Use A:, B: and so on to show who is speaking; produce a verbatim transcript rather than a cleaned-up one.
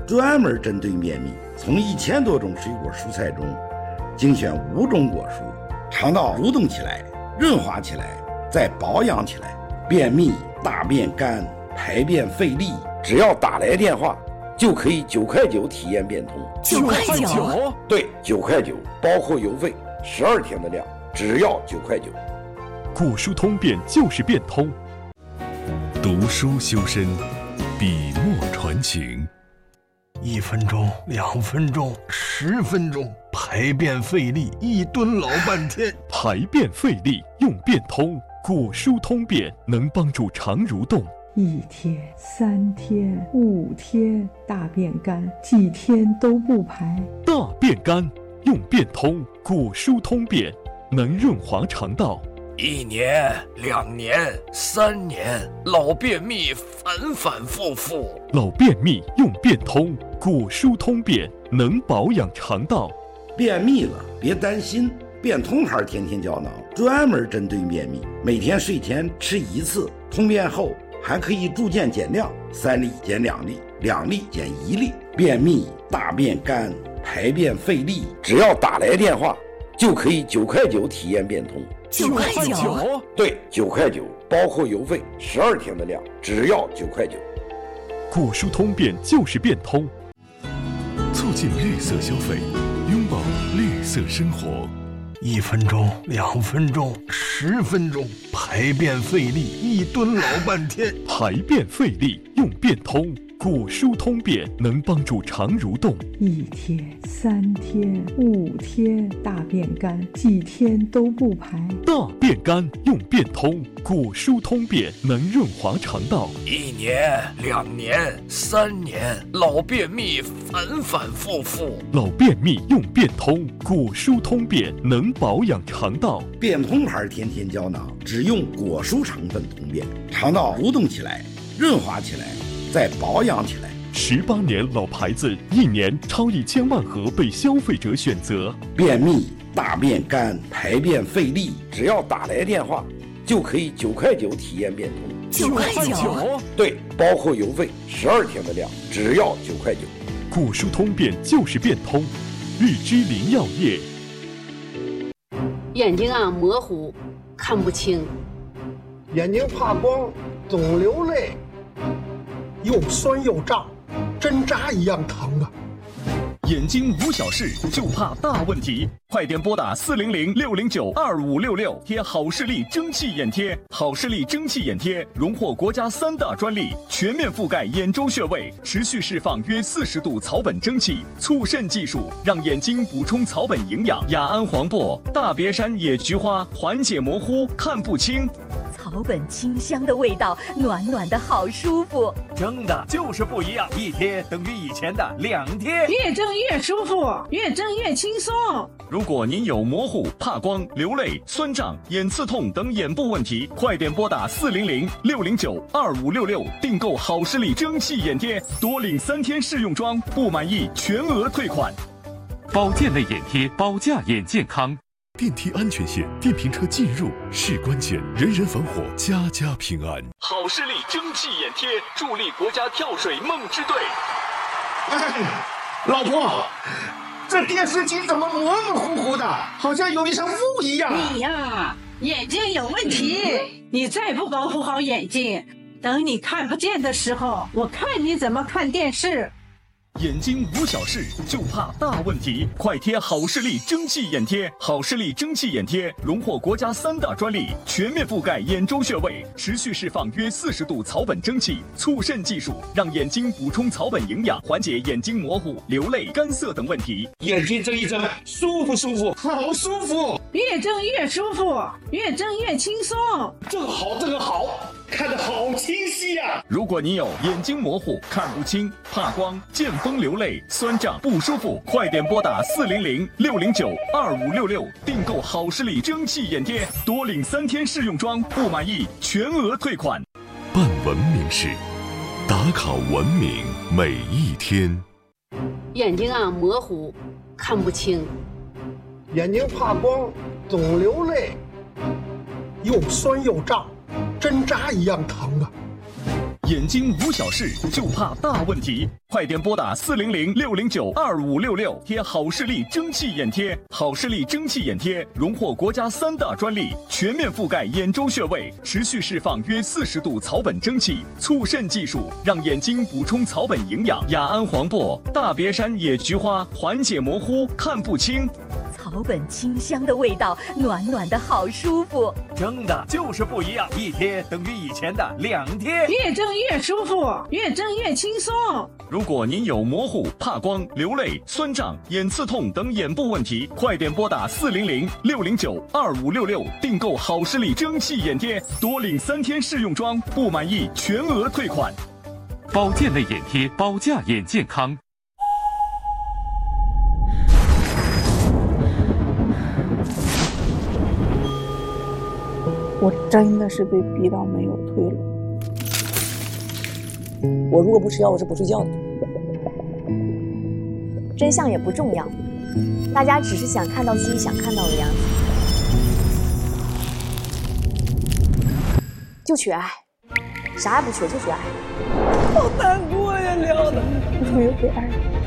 A: 专门针对便秘，从一千多种水果蔬菜中精选五种果蔬，肠道蠕动起来，润滑起来，再保养起来。便秘、大便干、排便费力，只要打来电话就可以九块九体验变通。
B: 九块九？
A: 对，九块九，包括邮费，十二天的量，只要九块九。
C: 果蔬通便就是变通。读书修身，笔墨传情。
D: 一分钟，两分钟，十分钟，排便费力，一蹲老半天。
C: 排便费力用变通，果蔬通便能帮助肠蠕动。
E: 一天、三天、五天，大便干，几天都不排。
C: 大便干用变通，果蔬通便能润滑肠道。
B: 一年、两年、三年，老便秘反反复复。
C: 老便秘用变通，果蔬通便能保养肠道。
A: 便秘了别担心，变通牌天天胶囊专门针对便秘，每天睡前吃一次，通便后还可以逐渐减量，三粒减两粒，两粒减一粒。便秘、大便干、排便费力，只要打来电话就可以九块九体验变通。
B: 九块九？
A: 对，九块九，包括邮费，十二天的量，只要九块九。
C: 果蔬通便就是变通，促进绿色消费，拥抱绿色生活。
D: 一分钟，两分钟，十分钟，排便费力，一蹲老半天。
C: 排便费力用变通，果蔬通便能帮助肠蠕动。
E: 一天、三天、五天，大便干，几天都不排。
C: 大便干用变通，果蔬通便能润滑肠道。
B: 一年、两年、三年，老便秘反反复复。
C: 老便秘用变通，果蔬通便能保养肠道。
A: 变通牌天天胶囊只用果蔬成分通便，肠道蠕动起来，润滑起来，再保养起来。
C: 十八年老牌子，一年超一千万盒被消费者选择。
A: 便秘、大便干、排便费力，只要打来电话就可以九块九体验变通。
B: 九块九？
A: 对，包括邮费，十二天的量，只要九块九。
C: 果蔬通便就是变通，日之林药业。
F: 眼睛啊模糊，看不清。
G: 眼睛怕光，总流泪，又酸又胀，针扎一样疼啊！
H: 眼睛无小事，就怕大问题。快点拨打四零零六零九二五六六，贴好视力蒸汽眼贴。好视力蒸汽眼贴荣获国家三大专利，全面覆盖眼周穴位，持续释放约四十度草本蒸汽，促渗技术让眼睛补充草本营养。雅安黄柏、大别山野菊花缓解模糊看不清。
I: 草本清香的味道，暖暖的好舒服。
H: 蒸的就是不一样，一贴等于以前的两贴，
J: 越蒸越舒服，越蒸越轻松。
H: 如果您有模糊、怕光、流泪、酸胀、眼刺痛等眼部问题，快点拨打四零零六零九二五六六订购好视力蒸汽眼贴，多领三天试用装，不满意全额退款。
K: 保健类眼贴，保驾眼健康。
C: 电梯安全线，电瓶车进入是关键，人人防火，家家平安。
H: 好视力蒸汽眼贴，助力国家跳水梦之队。
G: 哎，老婆，这电视机怎么模模糊糊的，好像有一层雾一样？
J: 你呀，眼睛有问题，你再不保护好眼睛，等你看不见的时候，我看你怎么看电视。
H: 眼睛无小事，就怕大问题。快贴好视力蒸汽眼贴。好视力蒸汽眼贴荣获国家三大专利，全面覆盖眼周穴位，持续释放约四十度草本蒸汽，促渗技术让眼睛补充草本营养，缓解眼睛模糊、流泪、干涩等问题。
G: 眼睛睁一睁，舒不舒服？好舒服！
J: 越睁越舒服，越睁越轻松。
G: 这个好，这个好，看得好清晰呀、啊！
H: 如果你有眼睛模糊、看不清、怕光、见风流泪、酸胀不舒服，快点拨打四零零六零九二五六六订购好视力蒸汽眼贴，多领三天试用装，不满意全额退款。
C: 办文明事，打卡文明每一天。
F: 眼睛啊模糊，看不清。
G: 眼睛怕光，总流泪，又酸又胀，针扎一样疼啊！
H: 眼睛无小事，就怕大问题。快点拨打四零零六零九二五六六，贴好视力蒸汽眼贴。好视力蒸汽眼贴荣获国家三大专利，全面覆盖眼周穴位，持续释放约四十度草本蒸汽，促渗技术让眼睛补充草本营养。雅安黄柏、大别山野菊花缓解模糊、看不清。
I: 草本清香的味道，暖暖的好舒服。
B: 蒸的就是不一样，一贴等于以前的两贴，
J: 越蒸越舒服，越蒸越轻松。
H: 如果您有模糊、怕光、流泪、酸胀、眼刺痛等眼部问题，快点拨打四零零六零九二五六六订购好视力蒸汽眼贴，多领三天试用装，不满意全额退款。
K: 保健类眼贴，保价眼健康。
L: 我真的是被逼到没有退路。
M: 我如果不吃药，我是不睡觉的。
N: 真相也不重要，大家只是想看到自己想看到的样子。就缺爱，啥也不缺，就缺爱。
M: 好难过呀，聊的。
L: 我没有被爱。